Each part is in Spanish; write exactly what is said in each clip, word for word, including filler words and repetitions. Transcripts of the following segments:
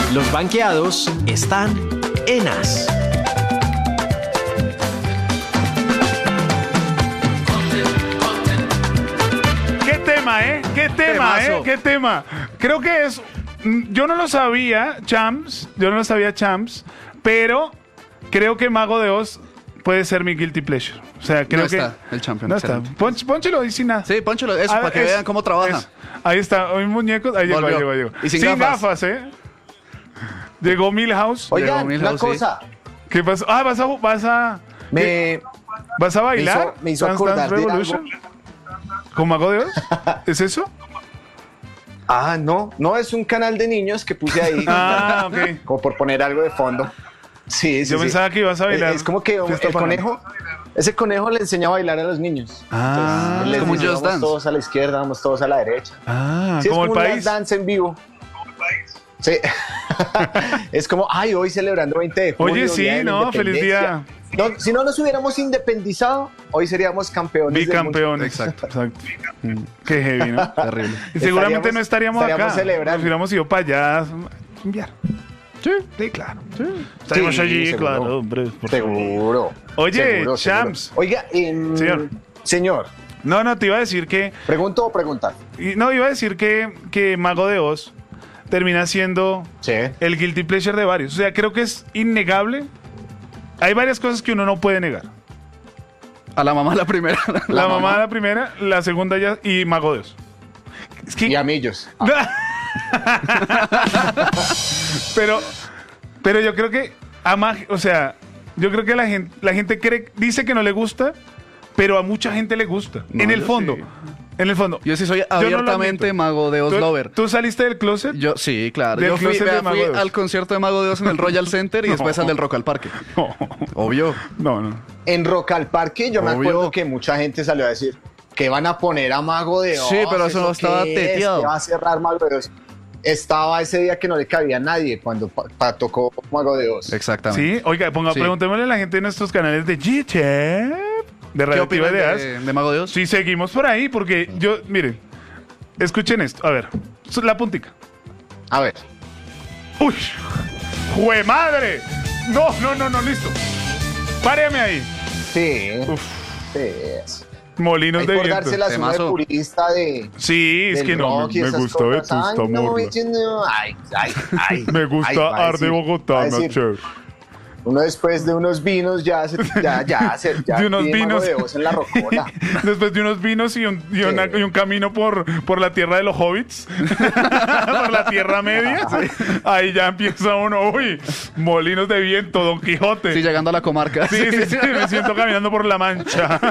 Los banqueados están en As. ¿Qué tema, eh? ¿Qué tema, Temazo. eh? ¿Qué tema? Creo que es... Yo no lo sabía, Champs. Yo no lo sabía, Champs. Pero creo que Mago de Oz puede ser mi guilty pleasure. O sea, creo No que... está el champion. No está. excelente. Ponch- Pónchelo ahí sin nada. Sí, pónchelo, eso, Ah, para que es- vean cómo trabaja. es- Ahí está, hoy muñecos. Ahí llegó, ahí Volvió. llegó, ahí llegó. Y sin gafas. ¿eh? Llegó Milhouse. Oigan, Milhouse, una sí. cosa. ¿Qué pasó? Ah, vas a, vas a, Me, vas a bailar. me hizo Dance acordar Dance de Revolution. ¿Con Mago de Oz? ¿Es eso? ah, no, no es un canal de niños que puse ahí. Ah, ok. Como por poner algo de fondo. Sí, sí, Yo sí. pensaba que ibas a bailar. Es, es como que un- Fiesta el pagana. conejo, ese conejo le enseña a bailar a los niños. Ah, Entonces, les como un dice, Just vamos Dance. todos a la izquierda, vamos todos a la derecha. Ah, Sí, como es el como un país. Just Dance en vivo. Sí. Es como, ay, hoy celebrando veinte de julio. Oye, sí, Día de la ¿no? Feliz día. Independencia. No, si no nos hubiéramos independizado, hoy seríamos campeones. del mundo. Bicampeones. Exacto. Exacto. Qué heavy, ¿no? Terrible. Y seguramente Estaríamos- no estaríamos, estaríamos acá. celebrando. Nos hubiéramos ido para allá. Enviar. Sí, sí, claro. Estaríamos Sí, allí, seguro. claro, hombre. por favor. Seguro. Oye, seguro, Champs. seguro. Oiga, em, Señor. señor, No, no, te iba a decir que. ¿pregunto o preguntar? y- No, iba a decir que, que Mago de Oz termina siendo Sí. el guilty pleasure de varios. O sea, creo que es innegable. Hay varias cosas que uno no puede negar. A la mamá la primera. La, mamá la primera, la segunda ya y Mago de Oz. Es que Y a Millos. pero, pero yo creo que ama, o sea, yo creo que la gente, la gente cree, dice que no le gusta, pero a mucha gente le gusta. No, en el yo fondo, sí. en el fondo. Yo sí soy Yo no lo abiertamente admito. Mago de Oz ¿Tú, lover. ¿Tú saliste del closet? Yo, sí, claro. Del Yo fui, closet de vea, Mago fui de Oz. al concierto de Mago de Oz en el Royal Center y después No. al del Rock al Parque. No, Obvio. no, no. En Rock al Parque, yo me Obvio. acuerdo que mucha gente salió a decir que van a poner a Mago de Oz. Sí, pero eso no estaba qué es? teteado. ¿Qué va a cerrar Mago de Oz? Estaba ese día que no le cabía a nadie cuando pa- pa- tocó Mago de Oz. Exactamente. Sí, oiga, ponga, Sí. preguntémosle a la gente en nuestros canales de G-Chef, de ¿Qué Radioactiva opinan Ideas. de, de Mago de Oz? Si seguimos por ahí, porque yo, miren, escuchen esto. A ver, la puntica. A ver. ¡Uy! ¡Jue madre! No, no, no, no, listo. Páreme ahí. Sí. Uf, sí es. molinos Hay de por viento. darse la zona de Temazo. purista de. Sí, es del que no, rock y me, me esas gusta cosas. Vetusta Ay, no, Morla. yo no, ay, ay, ay, Me ay, gusta va a Arde decir- va Bogotá, a decir, Nacho. Uno después de unos vinos ya se, ya, ya, se, ya De unos pide Mago vinos. de Oz en la rocola. Después de unos vinos y un, y una- Sí. y un camino por, por la tierra de los hobbits, por la tierra media, ahí ya empieza uno, uy, molinos de viento, Don Quijote. Sí, llegando a la comarca. Sí, sí, sí, me siento caminando por la mancha.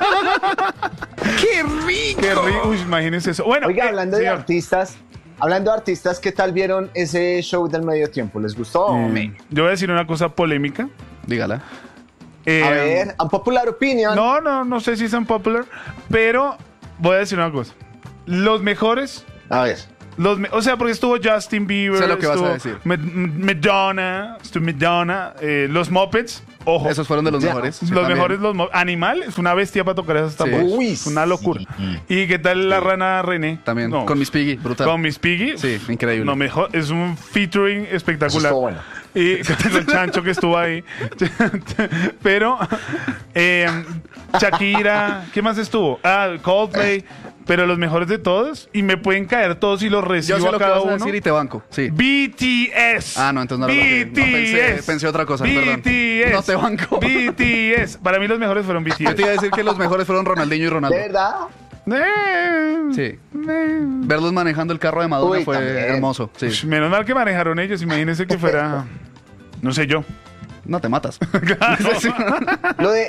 ¡Qué rico! Qué rico, uy, imagínense eso. Bueno, Oiga, eh, hablando de señor, artistas, hablando de artistas, ¿qué tal vieron ese show del medio tiempo? ¿Les gustó? eh, Me- yo voy a decir una cosa polémica. Dígala. Eh, A ver, unpopular opinion. No, no, no sé si son popular, pero voy a decir una cosa. Los mejores, A ver. los me- o sea, porque estuvo Justin Bieber, Sé lo que vas a estuvo decir. Ma- Madonna, estuvo Madonna, eh, los Muppets, ojo. Esos fueron de los Ya. mejores. Sí, los también. mejores, los Mu- Animal es una bestia para tocar esas tambores. Uy, Es una locura. sí. ¿Y qué tal la rana René? También. No. Con Miss Piggy, brutal. Con Miss Piggy. Sí, increíble. No, mejor, es un featuring espectacular. Eso estuvo bueno. Y con el chancho que estuvo ahí. Pero, eh, Shakira, ¿qué más estuvo? Ah, Coldplay. Pero los mejores de todos. Y me pueden caer todos y los Yo recibo sé a lo que cada vas a uno. decir y te banco. Sí. B T S. Ah, no, entonces no lo cogí. No, pensé- pensé otra cosa, perdón. B T S. No te banco. B T S. Para mí los mejores fueron B T Yo te S. iba a decir que los mejores fueron Ronaldinho y Ronaldo. ¿De verdad? Eh, Sí. eh. Verlos manejando el carro de Madonna Uy, fue también. hermoso. Sí. Ush, menos mal que manejaron ellos. Imagínense que fuera. No sé yo. No te matas. Lo de.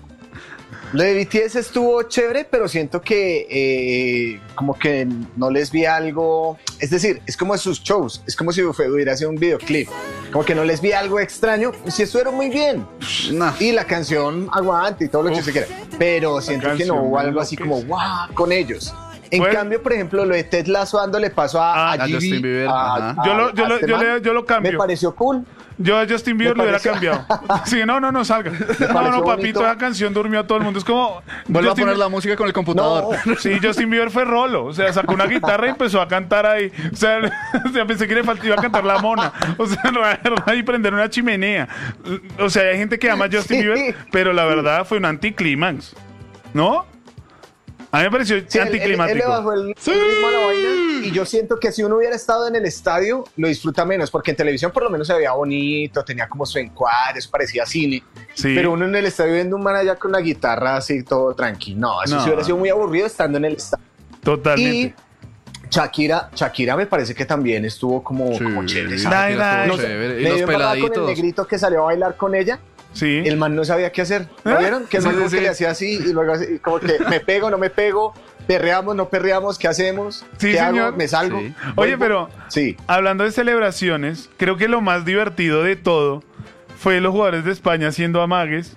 Lo de B T S estuvo chévere, pero siento que eh, como que no les vi algo. Es decir, es como sus shows. Es como si hubiera sido un videoclip. Como que no les vi algo extraño. Si estuvieron muy bien. No. Y la canción aguante y todo lo que Uf, se quiera. Pero siento que canción no hubo me algo así como enloquece. wow con ellos. En Pues- cambio, por ejemplo, lo de Ted Lasso dándole paso a, Ah, a, a G B, Justin Bieber, a- ajá. a- Yo lo- yo a lo- este yo man, le- yo lo cambio. Me pareció cool. Yo a Justin Bieber Me lo hubiera pareció- cambiado. Sí, no, no, no salga. No, pareció no, papito, bonito. esa canción durmió a todo el mundo. Es como. Vuelve a Justin- poner la música con el computador. No. Sí, Justin Bieber fue rolo. O sea, sacó una guitarra y empezó a cantar ahí. O sea, o sea, pensé que le faltaba iba a cantar la mona. O sea, no agarrar y prender una chimenea. O sea, hay gente que ama a Justin Sí. Bieber, pero la verdad fue un anticlímax. ¿No? A mí me pareció Sí, él, él- él anticlimático. le bajó el, el ritmo a la vaina y yo siento que si uno hubiera estado en el estadio lo disfruta menos porque en televisión por lo menos se veía bonito, tenía como su encuadre, eso parecía cine, Sí. pero uno en el estadio viendo un man allá con la guitarra así todo tranquilo, no, eso No. sí hubiera sido muy aburrido estando en el estadio. Totalmente. Y Shakira, Shakira me parece que también estuvo como, Sí, como chévere. sí, ¿sabes? Dai, dai. estuvo No sé, chévere. Y me los dio embarrada con el peladitos. negrito que salió a bailar con ella. Sí. El man no sabía qué hacer. ¿Lo ¿Eh? vieron? Que el Sí, man sí, como sí. que le hacía así y luego así, como que me pego, no me pego, perreamos, no perreamos, ¿qué hacemos? Sí, ¿Qué señor. hago? ¿Me salgo? Sí. Oye, Vuelvo. pero Sí. hablando de celebraciones, creo que lo más divertido de todo fue los jugadores de España haciendo amagues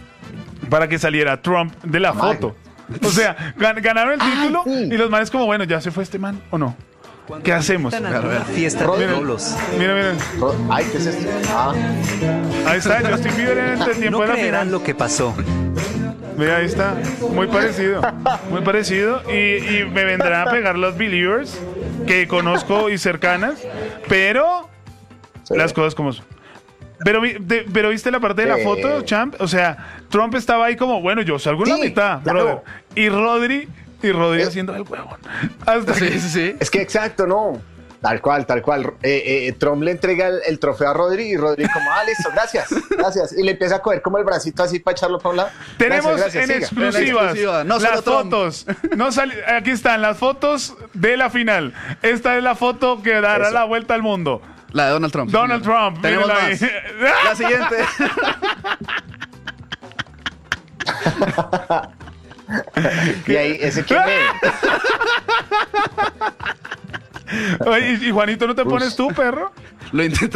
para que saliera Trump de la Amague. foto. O sea, gan- ganaron el título sí. y los manes como, bueno, ya se fue este man o no. ¿Qué hacemos? Están en una fiesta de Mira, rolos. mira, mira. Ay, ¿qué es esto? Ah, Ahí está Justin Bieber en el tiempo No de la creerán final. lo que pasó. Mira, ahí está. Muy parecido. Muy parecido. Y, y me vendrán a pegar los Believers que conozco y cercanas. Pero sí. las cosas como son. Pero, vi- de- pero viste la parte de la Sí. foto, Champ. O sea, Trump estaba ahí como, bueno, yo salgo en la Sí, mitad, claro. brother. Y Rodri, y Rodri Eh. haciendo el huevón. Hasta Sí, que- sí, sí. Es que exacto, no. Tal cual, tal cual. Eh, eh, Trump le entrega el, el trofeo a Rodri y Rodri como, ah, listo, gracias, gracias. Y le empieza a coger como el bracito así para echarlo para un lado. Tenemos Gracias, en gracias, siga. exclusivas En exclusiva, no las solo Trump. fotos. No sali- aquí están las fotos de la final. Esta es la foto que dará Eso. la vuelta al mundo. La de Donald Trump. Donald señor. Trump. Tenemos mírenlo más. ahí. La siguiente. Y ahí, ese que me... Oye, y y Juanito, ¿no te pones tú, perro? Lo intenté.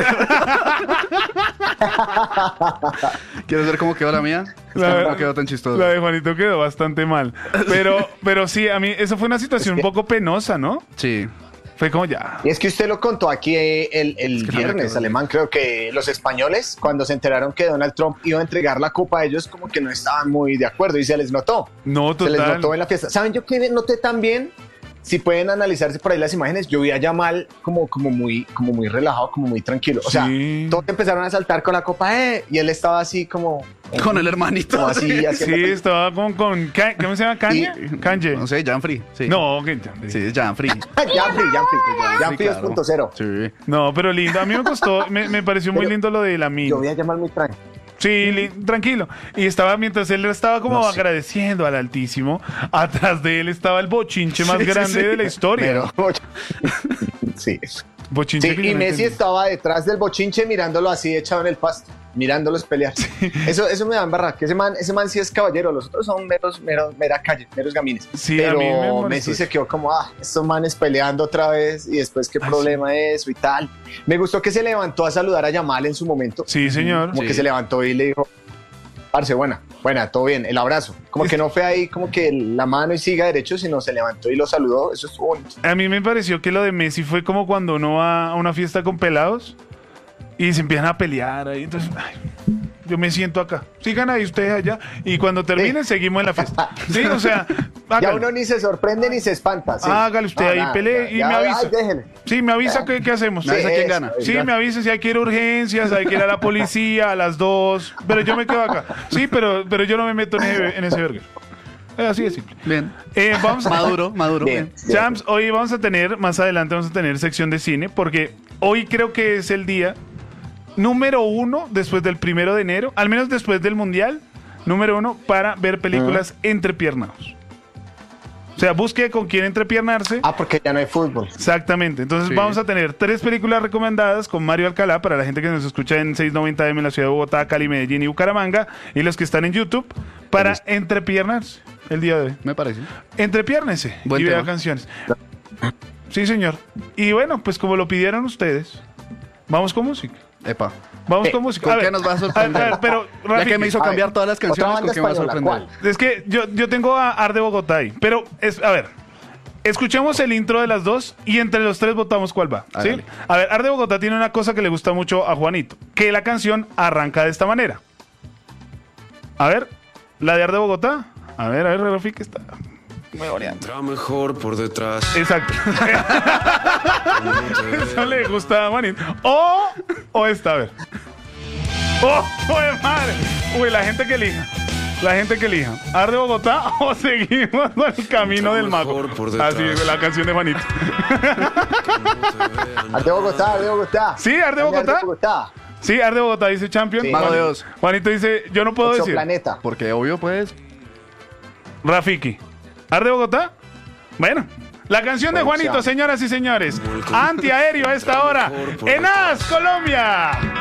¿Quieres ver cómo quedó la mía? Es La- que no quedó tan chistoso. La de Juanito quedó bastante mal. Pero, pero sí, a mí eso fue una situación Es que- un poco penosa, ¿no? Sí. Fue como ya. Y es que usted lo contó aquí eh, el, el que no me viernes, quedó. alemán, creo que los españoles, cuando se enteraron que Donald Trump iba a entregar la copa a ellos, como que no estaban muy de acuerdo y se les notó. No, Se les total. notó en la fiesta. ¿Saben yo qué noté también? Si pueden analizarse por ahí las imágenes, yo vi a Yamal como, como, muy, como muy relajado, como muy tranquilo. O sea, Sí. todos empezaron a saltar con la copa, eh, y él estaba así como... Con el hermanito. Como así, así. Sí, estaba con, con Ka- ¿cómo se llama? ¿Kanye? Kanye. No sé, Janfrey. Sí. No, que- Sí, es Janfrey. Janfrey, Janfrey, Janfrey claro. dos punto cero. Sí. No, pero lindo. A mí me costó, me, me pareció muy Pero lindo lo de la Yo amigo. vi a Yamal muy tranquilo. Sí, li- tranquilo. Y estaba, mientras él estaba como No sé. agradeciendo al Altísimo, atrás de él estaba el bochinche más Sí, sí, grande sí. de la historia. Pero, sí. Bochinche Sí, que yo y no Messi entendí. estaba detrás del bochinche mirándolo así echado en el pasto, mirándolos pelear. Eso, eso me da embarrar, que ese man, ese man sí es caballero, los otros son meros, meros, mera calle, meros gamines. Sí, a mí me Pero molestó Messi eso. se quedó como, ah, estos manes peleando otra vez y después qué Ah, problema es eso y tal. Me gustó que se levantó a saludar a Yamal en su momento. Sí, señor. Como Sí. que se levantó y le dijo, parce, buena, buena, todo bien, el abrazo. Como que no fue ahí como que la mano y siga derecho, sino se levantó y lo saludó, eso estuvo bonito. A mí me pareció que lo de Messi fue como cuando uno va a una fiesta con pelados y se empiezan a pelear ahí. Entonces, ay, yo me siento acá. Sigan ahí ustedes allá. Y cuando terminen, seguimos en la fiesta. Sí, o sea, Ya hágale, uno ni se sorprende ni se espanta. sí. hágale usted No, ahí, nada, pelee ya, y ya, me avisa. ay, déjele. Sí, me avisa qué, qué hacemos. Me avisa quién eso, gana. Sí, ya. me avisa si hay que ir a urgencias, hay que ir a la policía a las dos. Pero yo me quedo acá. Sí, pero, pero yo no me meto en ese, en ese verga. Es así de simple. Bien. Eh, vamos a, Maduro, maduro. Bien. Bien. Champs, hoy vamos a tener, más adelante vamos a tener sección de cine, porque hoy creo que es el día número uno, después del primero de enero, al menos después del Mundial, número uno, para ver películas entrepiernados. O sea, busque con quién entrepiernarse. Ah, porque ya no hay fútbol. Exactamente. Entonces Sí. vamos a tener tres películas recomendadas con Mario Alcalá para la gente que nos escucha en seiscientos noventa eme en la ciudad de Bogotá, Cali, Medellín y Bucaramanga, y los que están en YouTube para entrepiernarse el día de hoy. Me parece. Entrepiérnese Buen y vea tema. canciones. Sí, señor. Y bueno, pues como lo pidieron ustedes, vamos con música. Epa. Vamos Eh, con música. ¿Con A ver, qué nos va a ver, sorprender? a ver, pero, Ya Rafi, que me hizo a ver, cambiar todas las otra canciones, banda ¿con qué me va a española, sorprender? ¿cuál? es que yo, yo tengo a Ar de Bogotá ahí, pero es, a ver, Escuchemos el intro de las dos y entre los tres votamos cuál va. ¿Sí? Hágale. A ver, Arde Bogotá tiene una cosa que le gusta mucho a Juanito, que la canción arranca de esta manera. A ver, la de Arde Bogotá. A ver, a ver, Rafi, que está muy variante. Entra mejor por detrás. Exacto. Eso le gusta a Juanito. O, o esta, a ver. ¡Oh, joder, madre! Uy, la gente que elija. La gente que elija. ¿Arde Bogotá o seguimos con el camino del mago? Así, la canción de Juanito. Arde Bogotá, Arde Bogotá. ¿Sí, Arde Bogotá? Bogotá. Sí, Arde Bogotá dice Champion. Sí. Mago de Juan- Oz. Juanito dice, yo no puedo decir. Exoplaneta. Porque obvio, pues. Rafiki. ¿Arde Bogotá? Bueno. La canción de Bueno, Juanito, chao. señoras y señores. Antiaéreo a esta hora. En As, Colombia.